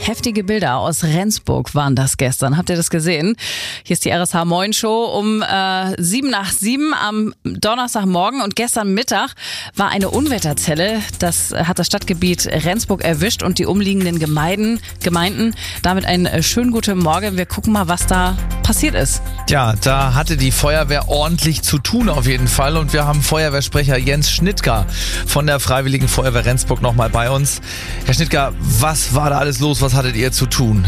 Heftige Bilder aus Rendsburg waren das gestern. Habt ihr das gesehen? Hier ist die RSH Moin Show um 7:07 am Donnerstagmorgen und gestern Mittag war eine Unwetterzelle. Das hat das Stadtgebiet Rendsburg erwischt und die umliegenden Gemeinden. Damit einen schönen guten Morgen. Wir gucken mal, was da passiert ist. Ja, da hatte die Feuerwehr ordentlich zu tun auf jeden Fall und wir haben Feuerwehrsprecher Jens Schnittger von der Freiwilligen Feuerwehr Rendsburg nochmal bei uns. Herr Schnittger, was war da alles los? Was hattet ihr zu tun?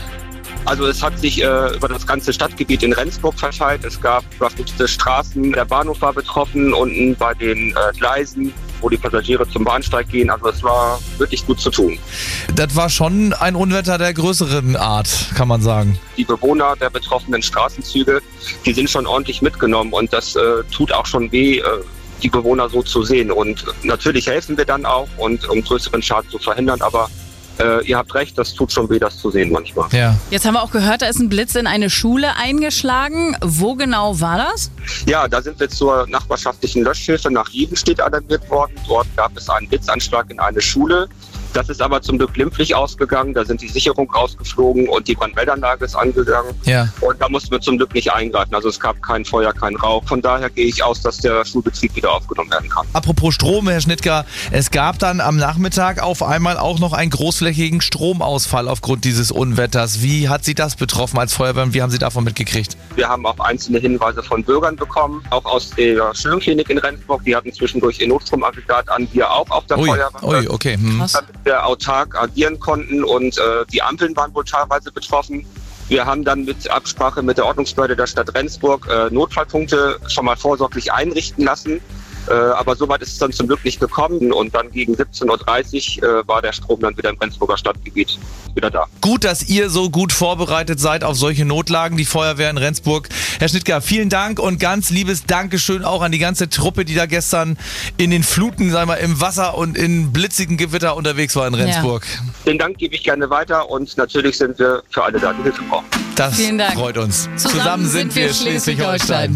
Also es hat sich über das ganze Stadtgebiet in Rendsburg verteilt. Es gab überflutete Straßen, der Bahnhof war betroffen, unten bei den Gleisen, wo die Passagiere zum Bahnsteig gehen. Also es war wirklich gut zu tun. Das war schon ein Unwetter der größeren Art, kann man sagen. Die Bewohner der betroffenen Straßenzüge, die sind schon ordentlich mitgenommen und das tut auch schon weh, die Bewohner so zu sehen. Und natürlich helfen wir dann auch, um größeren Schaden zu verhindern, aber ihr habt recht, das tut schon weh, das zu sehen manchmal. Ja. Jetzt haben wir auch gehört, da ist ein Blitz in eine Schule eingeschlagen. Wo genau war das? Ja, da sind wir zur nachbarschaftlichen Löschhilfe nach Riedenstedt alarmiert worden. Dort gab es einen Blitzanschlag in eine Schule. Das ist aber zum Glück glimpflich ausgegangen. Da sind die Sicherung rausgeflogen und die Brandmeldanlage ist angegangen. Ja. Und da mussten wir zum Glück nicht eingreifen. Also es gab kein Feuer, kein Rauch. Von daher gehe ich aus, dass der Schulbetrieb wieder aufgenommen werden kann. Apropos Strom, Herr Schnittger, es gab dann am Nachmittag auf einmal auch noch einen großflächigen Stromausfall aufgrund dieses Unwetters. Wie hat Sie das betroffen als Feuerwehr und wie haben Sie davon mitgekriegt? Wir haben auch einzelne Hinweise von Bürgern bekommen, auch aus der Schulklinik in Rendsburg. Die hatten zwischendurch ihr Notstromaggregat an, wir auch auf der Feuerwehr. Ui, okay. Damit wir autark agieren konnten und die Ampeln waren wohl teilweise betroffen. Wir haben dann mit Absprache mit der Ordnungsbehörde der Stadt Rendsburg Notfallpunkte schon mal vorsorglich einrichten lassen. Aber soweit ist es dann zum Glück nicht gekommen und dann gegen 17:30 Uhr war der Strom dann wieder im Rendsburger Stadtgebiet wieder da. Gut, dass ihr so gut vorbereitet seid auf solche Notlagen, die Feuerwehr in Rendsburg. Herr Schnittger, vielen Dank und ganz liebes Dankeschön auch an die ganze Truppe, die da gestern in den Fluten, sagen wir, im Wasser und in blitzigen Gewitter unterwegs war in Rendsburg. Ja. Den Dank gebe ich gerne weiter und natürlich sind wir für alle da, die Hilfe brauchen. Das Vielen Dank. freut uns. Zusammen sind wir Schleswig-Holstein.